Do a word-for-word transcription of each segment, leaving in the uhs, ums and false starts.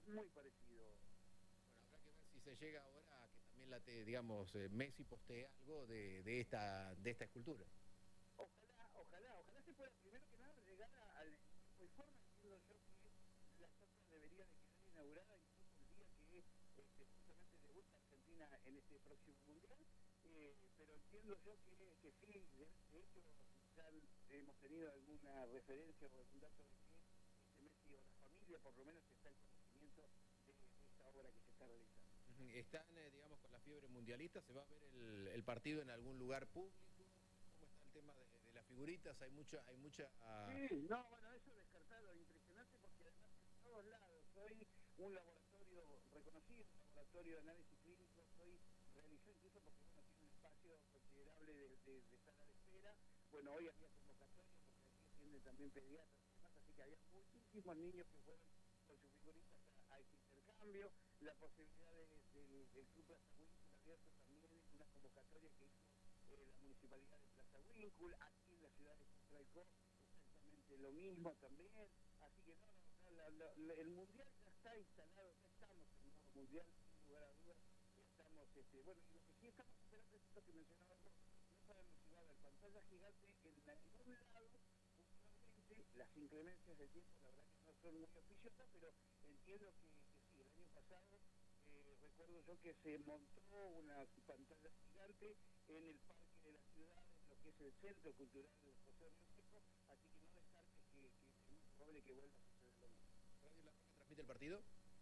muy parecido. Bueno, habrá que ver si se llega ahora a que también la te, digamos, eh, Messi postee algo de, de esta de esta escultura. Ojalá, ojalá, ojalá se pueda primero que nada llegar a- al tiempo y forma. Entiendo yo que la estatua debería de quedar inaugurada incluso el día que este, justamente debuta Argentina en este próximo mundial, eh, pero entiendo yo que, que sí, de, de hecho ya hemos tenido alguna referencia o algún dato de que este Messi o la familia por lo menos está en conocimiento de, de esta obra que se está realizando. Ujú. Están, eh, digamos, con la fiebre mundialista, ¿se va a ver el, el partido en algún lugar público? ¿Cómo está el tema de, de las figuritas? Hay mucha, hay mucha. ah, Sí, no, bueno, eso descartado, impresionante porque además en todos lados soy un laboratorio reconocido, un laboratorio de análisis clínico, soy realizó incluso porque bueno, tiene un espacio considerable de, de, de sala de espera. Bueno, hoy había convocatoria porque aquí atienden también pediatras y demás, así que había muchísimos niños que fueron con sus figuritas a, a este intercambio, la posibilidad de, de, del Club Plaza Winkle abierto también, una convocatoria que hizo eh, la Municipalidad de Plaza Winkle, aquí en la ciudad de Traico exactamente lo mismo también, así que no, no, no la, la, la, el mundial ya está instalado, ya estamos en un nuevo mundial, sin lugar a dudas, estamos, este, bueno, y lo que sí estamos esperando es esto que mencionaba vos, no sabemos si va a haber pantalla gigante en ningún lado, últimamente, las inclemencias del tiempo, la verdad que no son muy oficiosas, pero entiendo que, que sí, el año pasado, eh, recuerdo yo que se montó una pantalla gigante en el parque de la ciudad, en lo que es el Centro Cultural de José Río, así que no descartes que, que es muy probable que vuelva a suceder lo mismo. ¿Radio La Roca transmite el partido?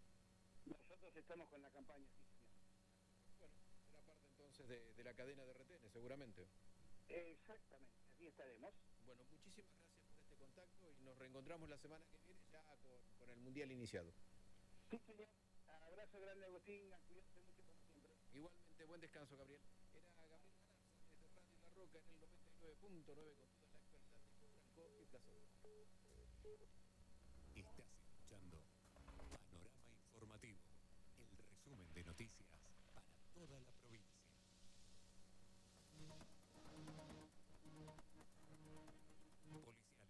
Nosotros estamos con la campaña, sí, señor. Bueno, será parte entonces de, de la cadena de retenes, seguramente. Exactamente, así estaremos. Bueno, muchísimas gracias por este contacto y nos reencontramos la semana que viene ya con, con el Mundial iniciado. Sí, señor. Abrazo grande, Agustín. Cuídate mucho como siempre. Igualmente, buen descanso, Gabriel. Era Gabriel Galarza desde Radio La Roca en el noventa y nueve punto nueve con toda la actualidad de Franco y Plaza. Estás escuchando Panorama Informativo, el resumen de noticias para toda la provincia. Policiales.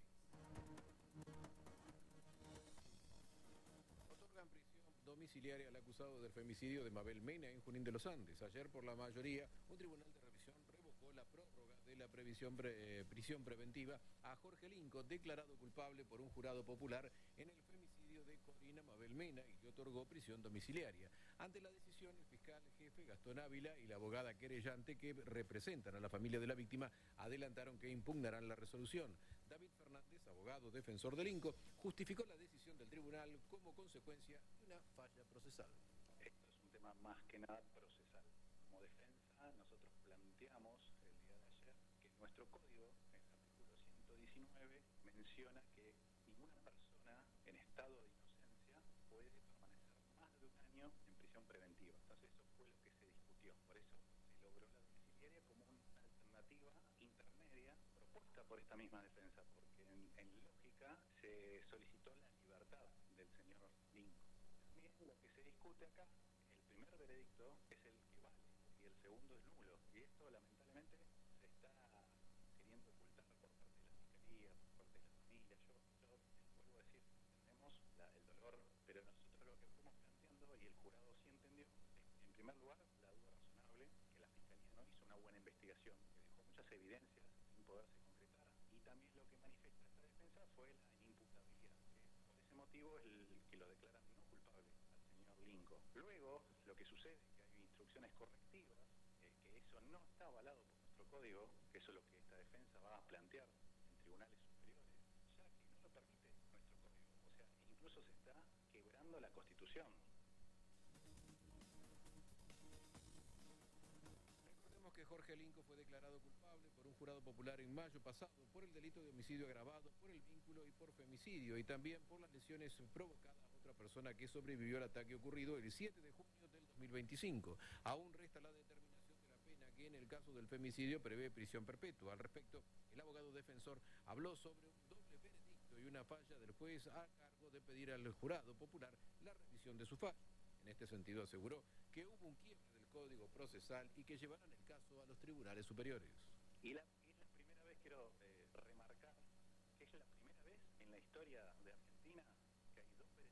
Otorgan prisión domiciliaria al acusado del femicidio de Mabel Mena en Junín de los Andes. Ayer, por la mayoría, un tribunal de revisión revocó la prórroga de la previsión pre, eh, prisión preventiva a Jorge Linco, declarado culpable por un jurado popular en el femicidio de Corina Mabel Mena, y le otorgó prisión domiciliaria. Ante la decisión, el fiscal jefe Gastón Ávila y la abogada querellante que representan a la familia de la víctima adelantaron que impugnarán la resolución. David Fernández, abogado defensor de Linco, justificó la decisión del tribunal como consecuencia de una falla procesal. Esto es un tema más que nada procesal. Como defensa, nosotros planteamos el día de ayer que nuestro código, en el artículo ciento diecinueve, menciona que ninguna persona en estado de inocencia puede permanecer más de un año en prisión preventiva. Entonces eso fue lo que se discutió. Por eso se logró la domiciliaria como una alternativa intermedia propuesta por esta misma defensa, porque en, en lógica se solicitó la libertad del señor Linco. También lo que se discute acá, el primer veredicto es el que vale y el segundo es nulo, y esto lamentablemente se está queriendo ocultar por parte de la Fiscalía, por parte de la familia. Yo, yo vuelvo a decir, tenemos la, el dolor, pero nosotros lo que estamos planteando, y el jurado sí entendió, es, en primer lugar, la duda razonable, que la Fiscalía no hizo una buena investigación, que dejó muchas evidencias sin poderse concretar, y también lo que manifiesta esta defensa fue la inimputabilidad, que por ese motivo es el que lo declaran no culpable al señor Linco. Luego, lo que sucede es que hay instrucciones correctivas, eh, que eso no está avalado por nuestro código, que eso es lo que esta defensa va a plantear en tribunales superiores, ya que no lo permite nuestro código. O sea, incluso se está quebrando la Constitución. Recordemos que Jorge Linco fue declarado culpable por un jurado popular en mayo pasado por el delito de homicidio agravado, por el vínculo y por femicidio, y también por las lesiones provocadas a otra persona que sobrevivió al ataque ocurrido el siete de junio del dos mil veinticinco. Aún resta la determinación de la pena, que en el caso del femicidio prevé prisión perpetua. Al respecto, el abogado defensor habló sobre un doble veredicto y una falla del juez a cargo de pedir al jurado popular la revisión de su fallo. En este sentido, aseguró que hubo un quiebre del Código Procesal y que llevarán el caso a los tribunales superiores. Y la, es la primera vez, quiero eh, remarcar, que es la primera vez en la historia